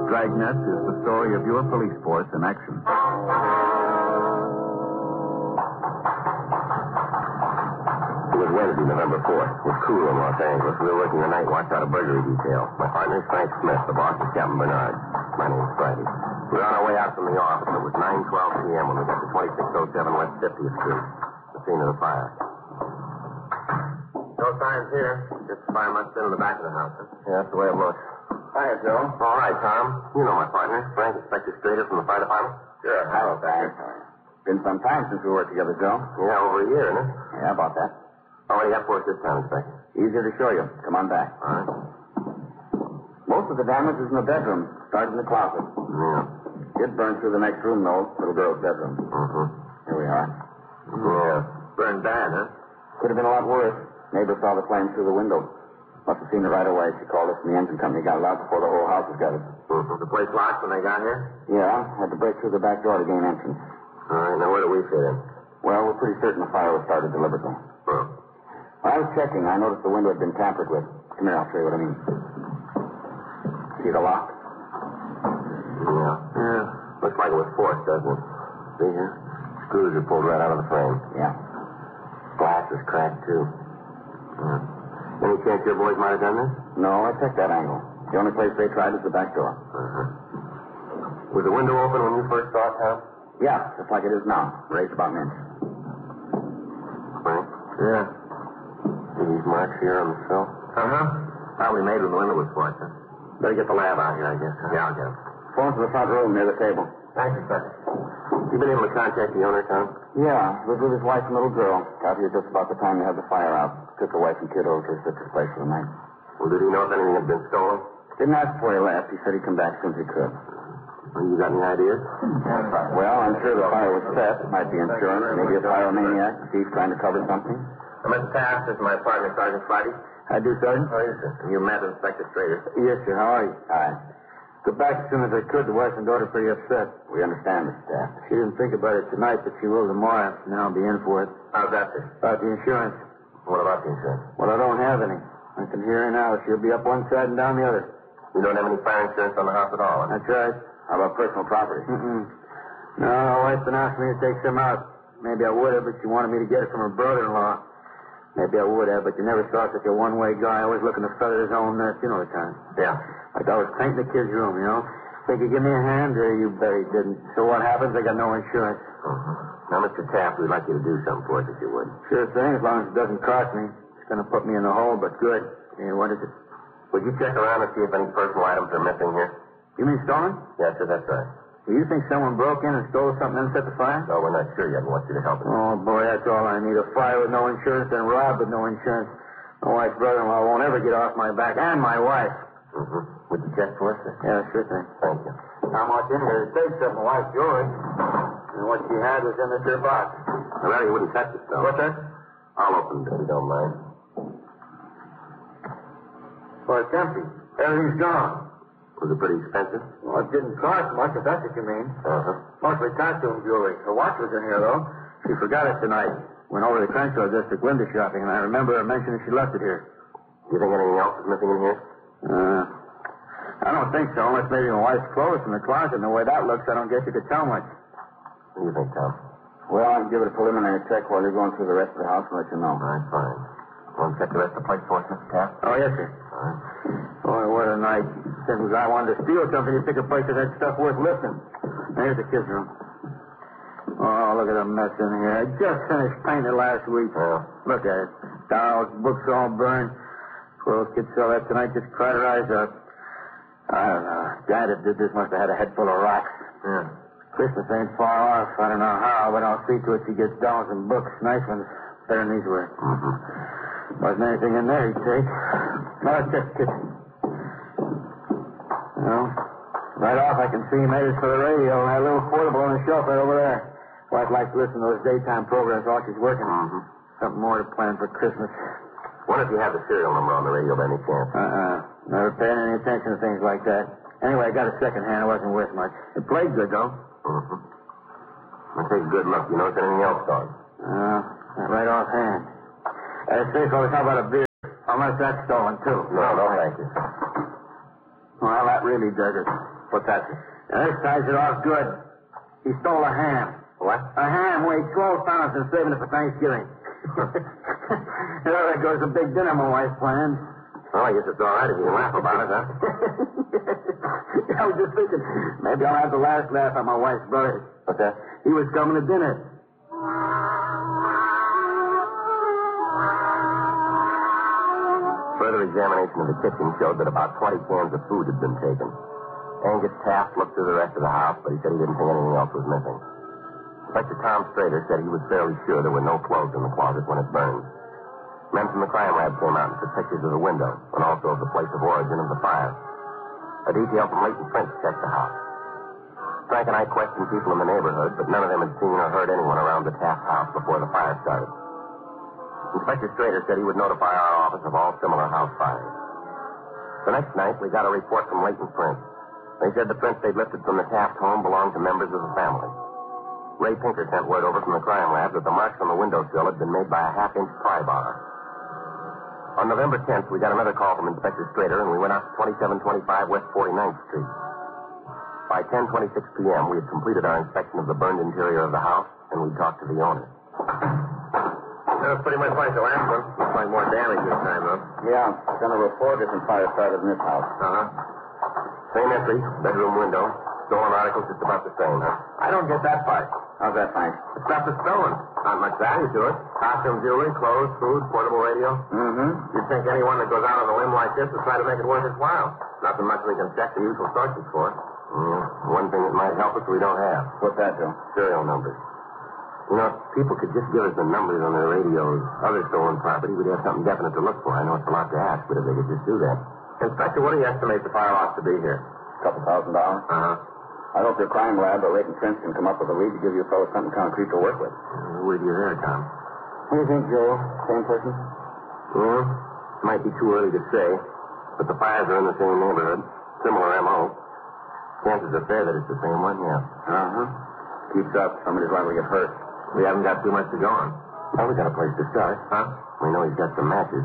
Dragnet is the story of your police force in action. It was Wednesday, November 4th. It was cool in Los Angeles. We were working the night watch out of burglary detail. My partner is Frank Smith. The boss is Captain Bernard. My name is Friday. We were on our way out from the office. It was 9:12 p.m. when we got to 2607 West 50th Street, the scene of the fire. No signs here. Just the fire must have been in the back of the house. Huh? Yeah, that's the way it looks. Hiya, Joe. All right, Tom. You know my partner, Frank, Inspector Strader from the fire department. Sure. Hello, Frank. Been some time since we worked together, Joe. Yeah, over a year, isn't it? Yeah, about that. Oh, what do you have for us this time, Inspector? Easier to show you. Come on back. All right. Most of the damage is in the bedroom. Started in the closet. Yeah. It burned through the next room, though. Little girl's bedroom. Mm-hmm. Here we are. Yeah. Burned bad, huh? Could have been a lot worse. Neighbor saw the flame through the window. Must have seen it right away. She called us from the engine company. Got it out before the whole house was gutted. Mm-hmm. The place locked when they got here? Yeah, had to break through the back door to gain entrance. All right, now where do we fit in? Well, we're pretty certain the fire was started deliberately. Oh. When I was checking, I noticed the window had been tampered with. Come here, I'll show you what I mean. See the lock? Yeah. Looks like it was forced, doesn't it? See here? Screws are pulled right out of the frame. Yeah. Glass is cracked, too. Yeah. Any chance your boys might have done this? No, I checked that angle. The only place they tried is the back door. Uh-huh. Was the window open when you first saw it, Tom? Yeah, just like it is now. Raised about an inch. Frank? Yeah. See these marks here on the sill? Uh-huh. Probably made when the window was forced, huh? Better get the lab out here, I guess. Huh? Yeah, I'll get him. Phone to the front room near the table. Thanks, Inspector. You been able to contact the owner, Tom? Yeah, lived with his wife and little girl. Got here just about the time they had the fire out. Took her wife and kid over to her sister's place for the night. Well, did he know if anything had been stolen? Didn't ask before he left. He said he'd come back as soon as he could. Well, you got any ideas? Well, I'm sure the fire was set. Might be insurance. Maybe a pyromaniac. Thief trying to cover something. Mr. Taft, this is my partner, Sergeant Friday. I do, Sergeant. Oh, yes, sir. You met Inspector Strader. Yes, sir. How are you? Hi. Got back as soon as I could. The wife and daughter pretty upset. We understand, Mr. Taft. She didn't think about it tonight, but she will tomorrow. Now I'll be in for it. How's that, sir? About the insurance. What about the insurance? Well, I don't have any. I can hear her now. She'll be up one side and down the other. You don't have any fire insurance on the house at all, huh? That's right. How about personal property? No, my wife's been asking me to take some out. Maybe I would have, but she wanted me to get it from her brother-in-law. Maybe I would have, but you never saw such a one-way guy, always looking to feather his own nest. You know the kind. Yeah. Like I was painting the kid's room, you know. Think he'd give me a hand? You bet he didn't. So what happens? I got no insurance. Now, Mr. Taft, we'd like you to do something for us if you would. Sure thing, as long as it doesn't cost me. It's going to put me in the hole, but good. What is it? Would you check around and see if any personal items are missing here? You mean stolen? Yes, sir, that's right. Do you think someone broke in and stole something and set the fire? No, we're not sure yet. We want you to help us. Oh, boy, that's all I need. A fire with no insurance and robbed with no insurance. My wife's brother-in-law won't ever get off my back, and my wife. Would you check for us, sir? Yeah, sure thing. Thank you. How much in here to take something? Wife's yours. And what she had was in this here box. I rather you wouldn't touch it, though. What's that? I'll open it if you don't mind. Well, it's empty. Everything's gone. Was it pretty expensive? Well, it didn't cost much, if that's what you mean. Uh-huh. Mostly costume jewelry. Her watch was in here, though. She forgot it tonight. Went over to the Crenshaw district window shopping, and I remember her mentioning she left it here. Do you think anything else is missing in here? I don't think so, unless maybe my wife's clothes in the closet. And the way that looks, I don't guess you could tell much. What do you think, Tom? Well, I can give it a preliminary check while you're going through the rest of the house and let you know. All right, fine. Want to check the rest of the place for us, Mr. Taft? Oh, yes, sir. All right. Boy, what a night. Said the guy wanted to steal something, he'd pick a place that had stuff worth lifting. Now, here's the kids' room. Oh, look at the mess in here. I just finished painting it last week. Yeah. Look at it. Dolls, books all burned. Poor old kid saw that tonight, just cried her eyes out. I don't know. Guy that did this must have had a head full of rocks. Yeah. Christmas ain't far off. I don't know how, but I'll see to it she gets dolls and books. Nice ones. Better than these were. Wasn't anything in there he'd take. Now let's check the kitchen. Well, right off I can see he made it for the radio and that little portable on the shelf right over there. Wife likes to listen to those daytime programs while she's working. Something more to plan for Christmas. Wonder if you have the serial number on the radio by any chance? Never paying any attention to things like that. Anyway, I got a second hand. It wasn't worth much. It played good, though. I'll take a good look. You know if anything else, dog? Not right offhand. Say, fellas, how about a beer? Unless that's stolen, too. No, thank you. Well, that really does it. What's that? Now, this ties it off good. He stole a ham. What? A ham weighed 12 pounds and saving it for Thanksgiving. There goes a big dinner my wife planned. Well, I guess it's all right if you can laugh about it, huh? I was just thinking, maybe I'll have the last laugh at my wife's brother. What's that? He was coming to dinner. Further examination of the kitchen showed that about 20 cans of food had been taken. Angus Taft looked through the rest of the house, but he said he didn't think anything else was missing. Inspector Tom Strader said he was fairly sure there were no clothes in the closet when it burned. Men from the crime lab came out and took pictures of the window and also of the place of origin of the fire. A detail from Leighton Prince checked the house. Frank and I questioned people in the neighborhood, but none of them had seen or heard anyone around the Taft house before the fire started. Inspector Strader said he would notify our office of all similar house fires. The next night, we got a report from Leighton Prince. They said the prints they'd lifted from the Taft home belonged to members of the family. Ray Pinker sent word over from the crime lab that the marks on the windowsill had been made by a half-inch pry bar. On November 10th, we got another call from Inspector Strader, and we went out to 2725 West 49th Street. By 10:26 p.m., we had completed our inspection of the burned interior of the house, and we talked to the owner. That's pretty much like the last one. Looks like more damage this time, though. Yeah, it's going to report different fire started in this house. Uh-huh. Same entry, bedroom window. Stolen articles just about the same, huh? I don't get that part. How's that, Frank? The stuff is stolen. Not much value to it. Costume jewelry, clothes, food, portable radio. Mm-hmm. You'd think anyone that goes out on a limb like this would try to make it worth his while. Nothing much we can check the usual sources for. One thing that might help us we don't have. What's that, Joe? Serial numbers. You know, if people could just give us the numbers on their radios, other stolen property, we'd have something definite to look for. I know it's a lot to ask, but if they could just do that. Inspector, what do you estimate the fire loss to be here? $2,000. Uh-huh. I hope your crime lab or Leighton Prince can come up with a lead to give you fellows something concrete to work with. With you there, Tom. What do you think, Joe? Same person? Well, might be too early to say, but the fires are in the same neighborhood. Similar M.O. Chances are fair that it's the same one, yeah. Uh-huh. Keeps up. Somebody's liable to get hurt. We haven't got too much to go on. Well, we got a place to start. Huh? We know he's got some matches.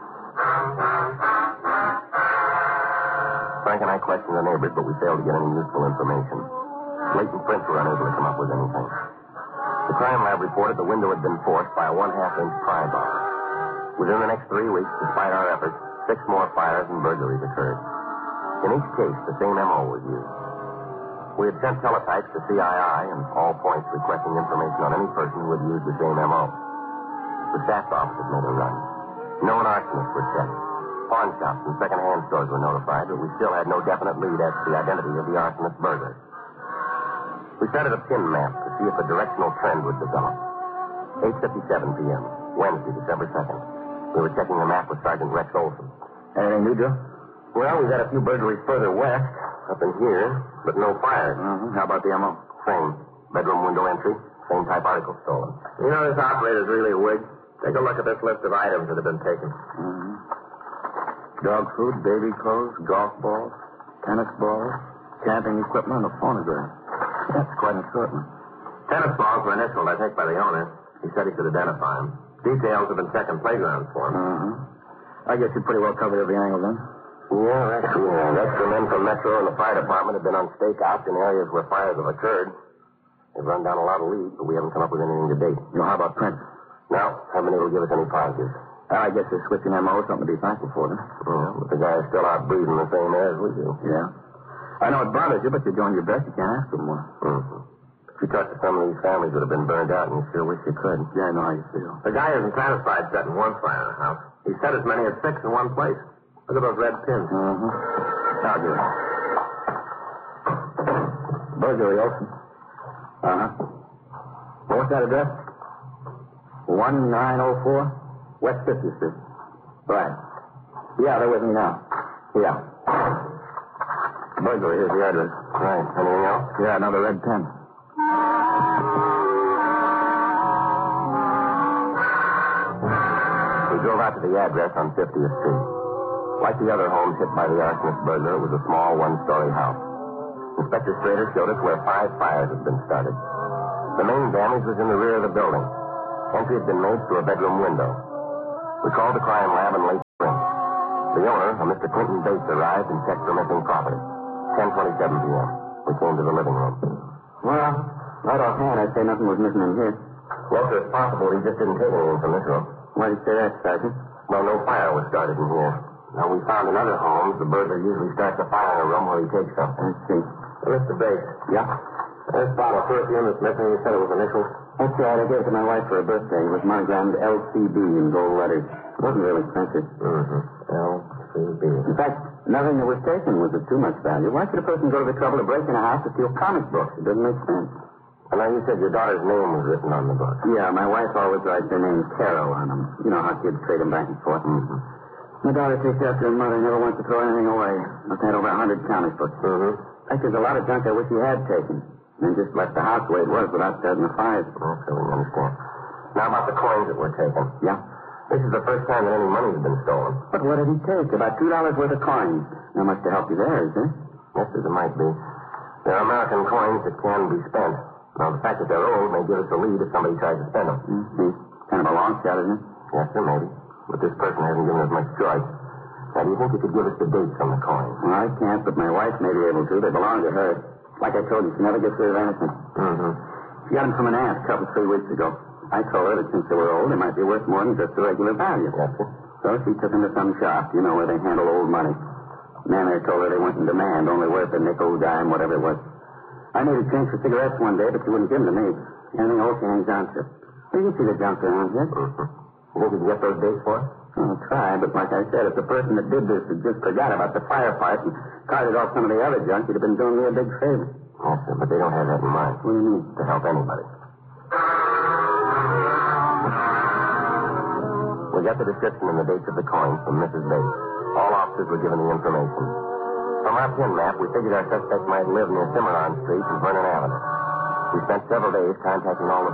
Frank and I questioned the neighbors, but we failed to get any useful information. Leighton Prince were unable to come up with anything. The crime lab reported the window had been forced by a 1/2-inch pry bar. Within the next 3 weeks, despite our efforts, 6 more fires and burglaries occurred. In each case, the same M.O. was used. We had sent teletypes to CII and all points requesting information on any person who had used the same M.O. The staff's office had made a run. Known arsonists were checked. Pawn shops and second-hand stores were notified, but we still had no definite lead as to the identity of the arsonist burglar. We started a pin map to see if a directional trend would develop. 8:57 p.m., Wednesday, December 2nd. We were checking the map with Sergeant Rex Olson. Anything new, Joe? Well, we've got a few burglaries further west, up in here, but no fires. Mm-hmm. How about the M.O.? Same. Bedroom window entry, same type article stolen. You know, this operator's really a wig. Take a look at this list of items that have been taken. Mm-hmm. Dog food, baby clothes, golf balls, tennis balls, camping equipment, and a phonograph. That's quite an assortment. Tennis balls were initialed, I think, by the owner. He said he could identify them. Details have been checking playgrounds for him. Mm-hmm. I guess you pretty well covered every angle then. Yeah, extra men from Metro and the fire department have been on stakeouts in areas where fires have occurred. They've run down a lot of leads, but we haven't come up with anything to date. You know, how about Prince? No, haven't been able to give us any positives. I guess they're switching M.O. is something to be thankful for, then. Yeah, but the guy is still out breathing the same air as we do. Yeah. I know it bothers you, but you're doing your best. You can't ask for more. Mm-hmm. If you talk to some of these families that have been burned out, and you sure wish you could. Yeah, I know how you feel. The guy isn't satisfied setting one fire in the house. He set as many as 6 in one place. Look at those red pins. Mm-hmm. I'll do it. Burglary, Olson. Uh-huh. What's that address? 1904 West 50th Street. Right. Yeah, they're with me now. Yeah. Burglary, here's the address. Right. Anything else? Yeah, another red pen. We drove out to the address on 50th Street. Like the other homes hit by the arsonist burglar, it was a small one-story house. Inspector Strader showed us where 5 fires had been started. The main damage was in the rear of the building. Entry had been made through a bedroom window. We called the crime lab and Leighton Prince. The owner, a Mr. Clinton Bates, arrived and checked for missing property. 10:27 p.m. We came to the living room. Well, right offhand, I'd say nothing was missing in here. Walter, it's possible he just didn't take anything from this room. Why do you say that, Sergeant? Well, no fire was started in here. Now, we found in other homes, the burglar usually starts a fire in a room where he takes something. I see. Mr. Bates. Yeah? This bottle of perfume that's missing, you said it was initials? That's right. I gave it to my wife for her birthday. It was monogrammed LCB in gold letters. It wasn't real expensive. Mm-hmm. LCB. In fact, nothing that was taken was of too much value. Why should a person go to the trouble of breaking a house to steal comic books? It doesn't make sense. And now you said your daughter's name was written on the book. Yeah, my wife always writes her name Carol on them. You know how kids trade them back and forth. Mm-hmm. My daughter takes after her mother, never wants to throw anything away. Must have had over 100 comic books. Mm-hmm. In fact, there's a lot of junk I wish he had taken. And just left the house the way it was without starting the fires. Okay, we understand. Now about the coins that were taken. Yeah? This is the first time that any money's been stolen. But what did he take? About $2 worth of coins. Not much to help you there, is there? Yes, as it might be. They're American coins that can be spent. Now, the fact that they're old may give us a lead if somebody tries to spend them. Mm-hmm. Kind of a long shot, isn't it? Yes, sir, maybe. But this person hasn't given us much choice. Now, do you think you could give us the dates on the coins? Well, I can't, but my wife may be able to. They belong to her. Like I told you, she never gets rid of anything. Mm-hmm. She got them from an aunt a couple, 3 weeks ago. I told her that since they were old, they might be worth more than just the regular value. Yes, sir. So she took them to some shop, you know, where they handle old money. The man there told her they went in demand, only worth a nickel, dime, whatever it was. I needed change for cigarettes one day, but she wouldn't give them to me. Anything else she hangs on to. Well, you can see the junk around here. Mm-hmm. You think you can get those dates for us? I'll try, but like I said, if the person that did this had just forgot about the fire part and carted off some of the other junk, he'd have been doing me a big favor. Yes, sir, but they don't have that in mind. What do you mean? To help anybody. We got the description and the dates of the coins from Mrs. Bates. All officers were given the information. From our pin map, we figured our suspect might live near Cimarron Street and Vernon Avenue. We spent several days contacting all the